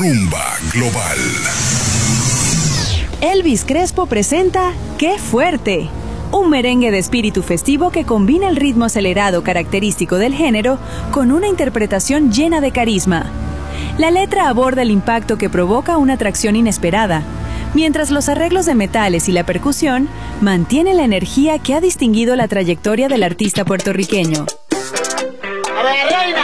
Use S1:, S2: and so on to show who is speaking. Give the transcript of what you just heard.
S1: Rumba Global.
S2: Elvis Crespo presenta ¡Qué fuerte! Un merengue de espíritu festivo que combina el ritmo acelerado característico del género con una interpretación llena de carisma. La letra aborda el impacto que provoca una atracción inesperada, mientras los arreglos de metales y la percusión mantienen la energía que ha distinguido la trayectoria del artista puertorriqueño.
S3: ¡A ver, reina!